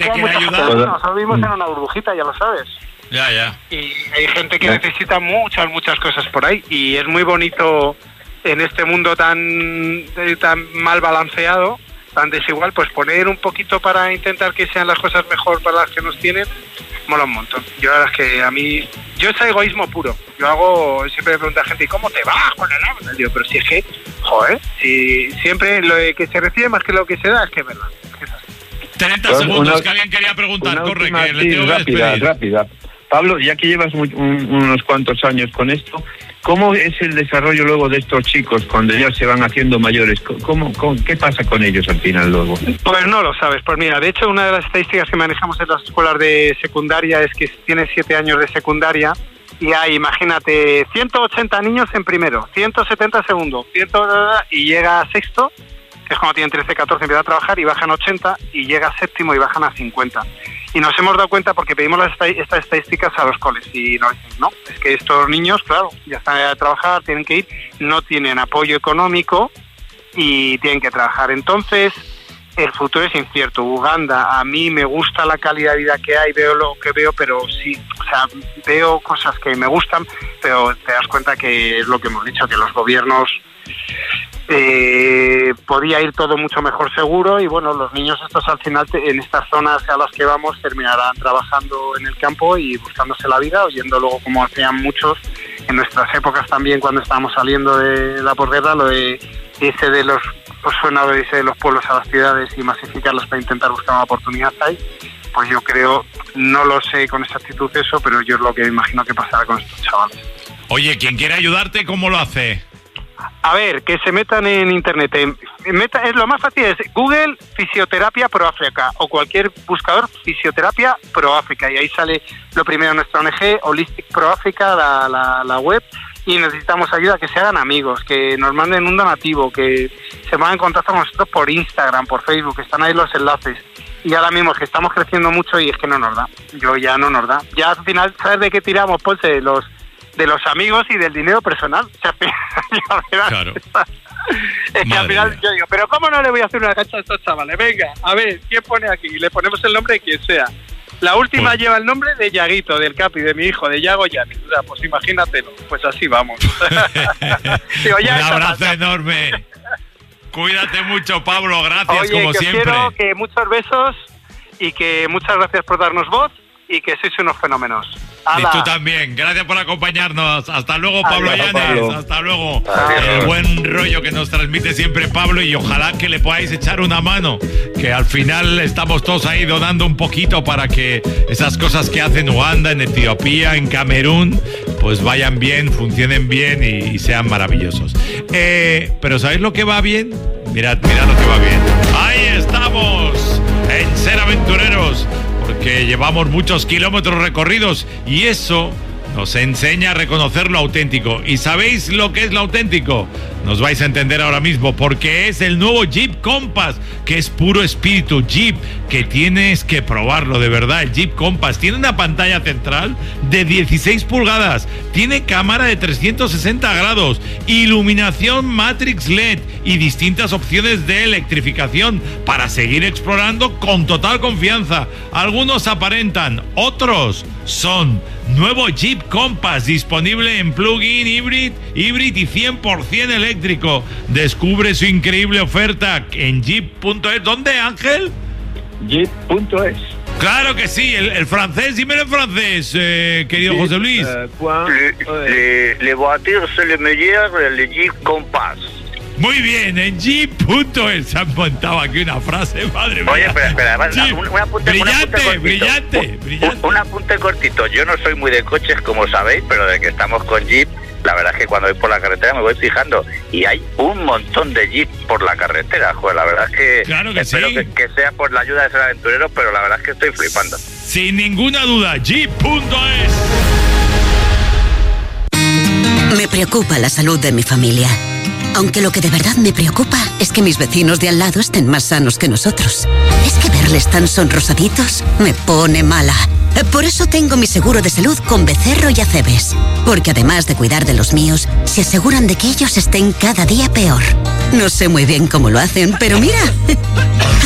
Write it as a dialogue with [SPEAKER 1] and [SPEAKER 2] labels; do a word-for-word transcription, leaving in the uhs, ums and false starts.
[SPEAKER 1] que quiere ayudar.
[SPEAKER 2] Nosotros vivimos en una burbujita, ya lo sabes.
[SPEAKER 1] Ya, ya.
[SPEAKER 2] Y hay gente que necesita muchas, muchas cosas por ahí. Y es muy bonito en este mundo tan, tan mal balanceado, tan desigual, pues poner un poquito para intentar que sean las cosas mejor para las que nos tienen, mola un montón. Yo la verdad es que a mí, yo es egoísmo puro. Yo hago, siempre me pregunta a gente, ¿y cómo te vas con el hambre? Digo, pero si es que, joder, si siempre lo que se recibe más que lo que se da, es que es verdad. Es así.
[SPEAKER 1] treinta segundos, una, que alguien quería preguntar, corre,
[SPEAKER 3] última,
[SPEAKER 1] que le
[SPEAKER 3] sí,
[SPEAKER 1] tengo que
[SPEAKER 3] rápida,
[SPEAKER 1] despedir.
[SPEAKER 3] rápida. Pablo, ya que llevas muy, un, unos cuantos años con esto, ¿cómo es el desarrollo luego de estos chicos cuando ya se van haciendo mayores? ¿Cómo, cómo, ¿Qué pasa con ellos al final luego?
[SPEAKER 2] Pues no lo sabes. Pues mira, de hecho, una de las estadísticas que manejamos en las escuelas de secundaria es que tienes siete años de secundaria y hay, imagínate, ciento ochenta niños en primero, ciento setenta segundo, cien, y llega a sexto, que es cuando tienen trece, catorce, empiezan a trabajar y bajan ochenta, y llega a séptimo y bajan a cincuenta. Y nos hemos dado cuenta porque pedimos las esta- estas estadísticas a los coles y nos dicen, no, es que estos niños, claro, ya están a trabajar, tienen que ir, no tienen apoyo económico y tienen que trabajar. Entonces, el futuro es incierto. Uganda, a mí me gusta la calidad de vida que hay, veo lo que veo, pero sí, o sea, veo cosas que me gustan, pero te das cuenta que es lo que hemos dicho, que los gobiernos... Eh, podía ir todo mucho mejor seguro y bueno, los niños estos al final te, en estas zonas a las que vamos terminarán trabajando en el campo y buscándose la vida, oyendo luego como hacían muchos en nuestras épocas también cuando estábamos saliendo de la posguerra, lo de ese de los, pues suena de ese de los pueblos a las ciudades y masificarlos para intentar buscar una oportunidad ahí. Pues yo creo, no lo sé con exactitud eso, pero yo es lo que imagino que pasará con estos chavales.
[SPEAKER 1] Oye, quien quiera ayudarte, ¿cómo lo hace?
[SPEAKER 2] A ver, que se metan en internet. En, meta, es lo más fácil es Google Fisioterapia Pro África o cualquier buscador Fisioterapia Pro África y ahí sale lo primero nuestra O N G, Holistic Pro África, la, la, la web, y necesitamos ayuda, que se hagan amigos, que nos manden un donativo, que se pongan en contacto con nosotros por Instagram, por Facebook, que están ahí los enlaces. Y ahora mismo es que estamos creciendo mucho y es que no nos da. Yo ya no nos da. Ya al final, ¿sabes de qué tiramos, Ponce? Los... de los amigos y del dinero personal. O sea, final,
[SPEAKER 1] claro.
[SPEAKER 2] Es que
[SPEAKER 1] Madre
[SPEAKER 2] al final
[SPEAKER 1] mía.
[SPEAKER 2] yo digo, pero ¿cómo no le voy a hacer una cancha a estos chavales? Venga, a ver, ¿quién pone aquí? Y le ponemos el nombre de quien sea. La última
[SPEAKER 1] Pues...
[SPEAKER 2] lleva el nombre de Yaguito, del Capi, de mi hijo, de Yago Yanis. O sea, pues imagínatelo. Pues así vamos. Digo, ya
[SPEAKER 1] un abrazo
[SPEAKER 2] está,
[SPEAKER 1] enorme. Cuídate mucho, Pablo. Gracias,
[SPEAKER 2] Oye,
[SPEAKER 1] como
[SPEAKER 2] que os
[SPEAKER 1] siempre.
[SPEAKER 2] quiero, que muchos besos y que muchas gracias por darnos voz y que sois unos fenómenos.
[SPEAKER 1] Y tú también. Gracias por acompañarnos. Hasta luego, Pablo
[SPEAKER 2] Adiós,
[SPEAKER 1] Llanes.
[SPEAKER 3] Pablo.
[SPEAKER 1] Hasta luego.
[SPEAKER 2] Adiós.
[SPEAKER 1] El buen rollo que nos transmite siempre Pablo y ojalá que le podáis echar una mano. Que al final estamos todos ahí donando un poquito para que esas cosas que hacen Uganda, en Etiopía, en Camerún, pues vayan bien, funcionen bien y, y sean maravillosos. Eh, Pero ¿sabéis lo que va bien? Mirad, mirad lo que va bien. Ahí estamos, en Ser Aventureros. Porque llevamos muchos kilómetros recorridos y eso nos enseña a reconocer lo auténtico. ¿Y sabéis lo que es lo auténtico? Nos vais a entender ahora mismo, porque es el nuevo Jeep Compass, que es puro espíritu Jeep, que tienes que probarlo de verdad. El Jeep Compass tiene una pantalla central de dieciséis pulgadas, tiene cámara de trescientos sesenta grados, iluminación Matrix L E D y distintas opciones de electrificación para seguir explorando con total confianza. Algunos aparentan, otros son. Nuevo Jeep Compass, disponible en plug-in, híbrido, híbrido y cien por ciento eléctrico. Descubre su increíble oferta en jeep punto es. ¿Dónde, Ángel?
[SPEAKER 3] jeep punto es.
[SPEAKER 1] Claro que sí, el, el francés, dímelo en francés, eh, querido
[SPEAKER 3] Jeep,
[SPEAKER 1] José Luis.
[SPEAKER 3] eh, point,
[SPEAKER 4] Le,
[SPEAKER 3] eh,
[SPEAKER 4] les, les voitures, c'est le meilleur, le Jeep Compass.
[SPEAKER 1] Muy bien, en jeep punto es. Se han montado aquí una frase, madre mía.
[SPEAKER 4] Oye, espera, espera, además,
[SPEAKER 1] Jeep.
[SPEAKER 4] un, un apunte,
[SPEAKER 1] brillante,
[SPEAKER 4] un apunte cortito.
[SPEAKER 1] brillante,
[SPEAKER 4] Un-
[SPEAKER 1] brillante.
[SPEAKER 4] Un, un apunte cortito. Yo no soy muy de coches, como sabéis, pero de que estamos con Jeep, la verdad es que cuando voy por la carretera me voy fijando y hay un montón de Jeep por la carretera. Joder, la verdad es que,
[SPEAKER 1] Claro que
[SPEAKER 4] espero
[SPEAKER 1] sí.
[SPEAKER 4] que, que sea por la ayuda de Ser Aventureros, pero la verdad es que estoy flipando.
[SPEAKER 1] Sin ninguna duda, jeep punto es.
[SPEAKER 5] Me preocupa la salud de mi familia. Aunque lo que de verdad me preocupa es que mis vecinos de al lado estén más sanos que nosotros. Es que verles tan sonrosaditos me pone mala. Por eso tengo mi seguro de salud con Becerro y Acebes. Porque además de cuidar de los míos, se aseguran de que ellos estén cada día peor. No sé muy bien cómo lo hacen, pero mira,